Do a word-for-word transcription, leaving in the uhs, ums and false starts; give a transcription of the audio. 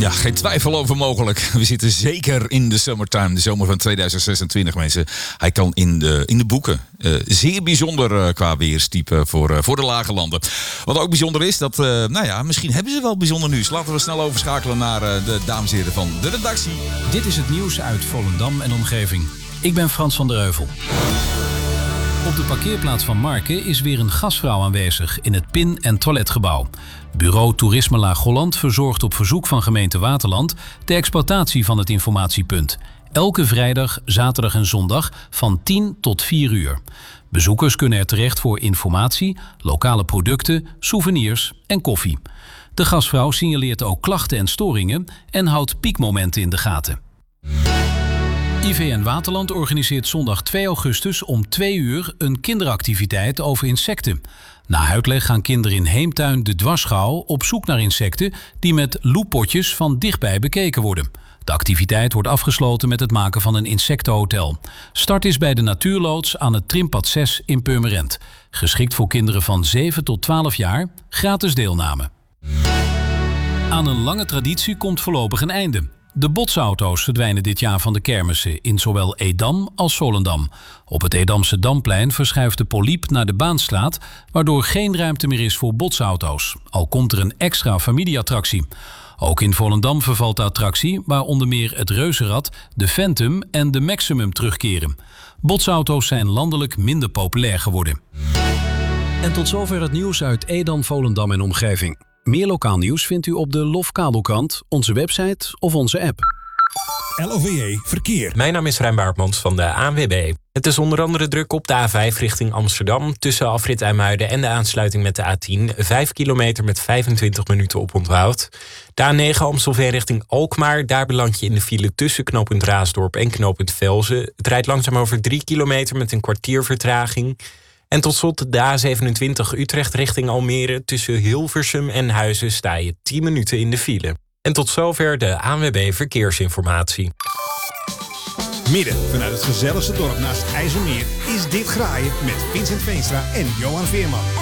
Ja, geen twijfel over mogelijk. We zitten zeker in de summertime, de zomer van tweeduizend zesentwintig, mensen. Hij kan in de, in de boeken. Uh, zeer bijzonder uh, qua weerstype voor, uh, voor de lage landen. Wat ook bijzonder is, dat, uh, nou ja, misschien hebben ze wel bijzonder nieuws. Laten we snel overschakelen naar uh, de dames en heren van de redactie. Dit is het nieuws uit Volendam en omgeving. Ik ben Frans van der Heuvel. Op de parkeerplaats van Marken is weer een gastvrouw aanwezig in het pin- en toiletgebouw. Bureau Toerisme Laag-Holland verzorgt op verzoek van gemeente Waterland de exploitatie van het informatiepunt. Elke vrijdag, zaterdag en zondag van tien tot vier uur. Bezoekers kunnen er terecht voor informatie, lokale producten, souvenirs en koffie. De gastvrouw signaleert ook klachten en storingen en houdt piekmomenten in de gaten. I V N Waterland organiseert zondag twee augustus om twee uur een kinderactiviteit over insecten. Na uitleg gaan kinderen in Heemtuin de Dwarsschouw op zoek naar insecten die met loeppotjes van dichtbij bekeken worden. De activiteit wordt afgesloten met het maken van een insectenhotel. Start is bij de Natuurloods aan het Trimpad zes in Purmerend. Geschikt voor kinderen van zeven tot twaalf jaar, gratis deelname. Aan een lange traditie komt voorlopig een einde. De botsauto's verdwijnen dit jaar van de kermissen in zowel Edam als Volendam. Op het Edamse Damplein verschuift de Poliep naar de Baanstraat, waardoor geen ruimte meer is voor botsauto's. Al komt er een extra familieattractie. Ook in Volendam vervalt de attractie, waar onder meer het Reuzenrad, de Phantom en de Maximum terugkeren. Botsauto's zijn landelijk minder populair geworden. En tot zover het nieuws uit Edam, Volendam en omgeving. Meer lokaal nieuws vindt u op de Lofkabelkrant, onze website of onze app. L O V E Verkeer. Mijn naam is Rijn Baartmans van de A N W B. Het is onder andere druk op de A vijf richting Amsterdam, tussen afrit IJmuiden en de aansluiting met de A tien. Vijf kilometer met vijfentwintig minuten oponthoud. De A negen Amstelveen richting Alkmaar. Daar beland je in de file tussen knooppunt Raasdorp en knooppunt Velzen. Het rijdt langzaam over drie kilometer met een kwartier vertraging. En tot slot de A zevenentwintig Utrecht richting Almere. Tussen Hilversum en Huizen sta je tien minuten in de file. En tot zover de A N W B Verkeersinformatie. Midden vanuit het gezelligste dorp naast het IJsselmeer is dit Graaien met Vincent Veenstra en Johan Veerman.